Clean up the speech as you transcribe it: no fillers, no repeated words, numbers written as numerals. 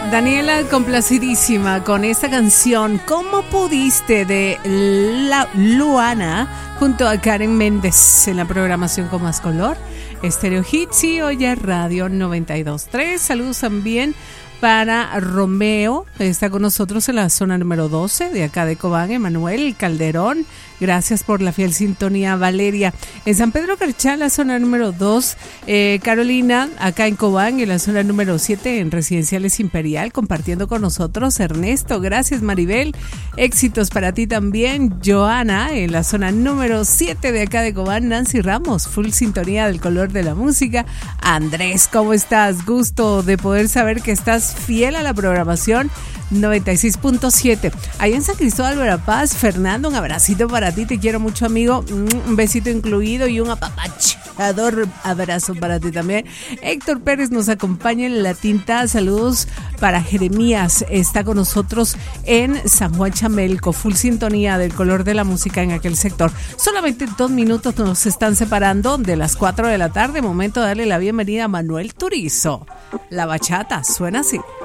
Daniela, complacidísima con esta canción ¿Cómo pudiste? De Luana junto a Karen Méndez en la programación con más color, Estéreo Hits y Oye Radio 92.3. Saludos también para Romeo, está con nosotros en la zona número 12 de acá de Cobán, Emanuel Calderón, gracias por la fiel sintonía. Valeria, en San Pedro Carchá, la zona número 2, Carolina, acá en Cobán, en la zona número 7, en Residenciales Imperial, compartiendo con nosotros. Ernesto, gracias. Maribel, éxitos para ti también. Joana, en la zona número 7 de acá de Cobán. Nancy Ramos, full sintonía del color de la música. Andrés, ¿cómo estás? Gusto de poder saber que estás fiel a la programación 96.7. Allá en San Cristóbal, Verapaz, Fernando, un abracito para ti, te quiero mucho, amigo, un besito incluido y un apapachador abrazo para ti también. Héctor Pérez nos acompaña en La Tinta, saludos para Jeremías, está con nosotros en San Juan Chamelco, full sintonía del color de la música en aquel sector. Solamente 2 minutos nos están separando de las 4 de la tarde, momento de darle la bienvenida a Manuel Turizo. La bachata suena así.